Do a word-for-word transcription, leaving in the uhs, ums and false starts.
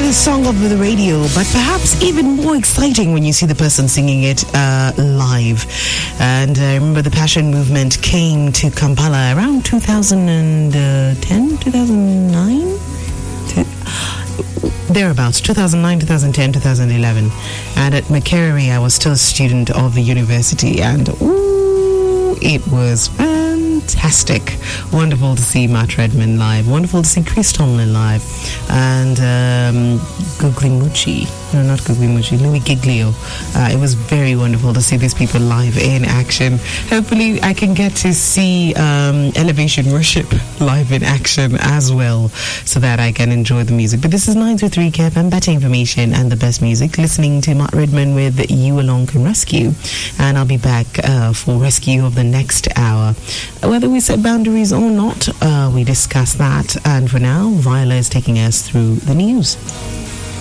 Song of the radio, but perhaps even more exciting when you see the person singing it uh, live. And I remember the Passion Movement came to Kampala around two thousand ten, two thousand nine? Thereabouts, two thousand nine, two thousand ten, two thousand eleven. And at Makerere, I was still a student of the university, and ooh, it was fantastic. Wonderful to see Matt Redman live. Wonderful to see Chris Tomlin live. And um, Guglielmucci. No, not Guglielmucci. Louis Giglio. Uh, it was very wonderful to see these people live in action. Hopefully I can get to see um, Elevation Worship live in action as well, so that I can enjoy the music. But this is nine two three K F M, better information and the best music. Listening to Matt Redman with You Alone Can Rescue. And I'll be back uh, for Rescue of the next hour. Whether we set boundaries or not, uh, we discuss that. And for now, Viola is taking us through the news.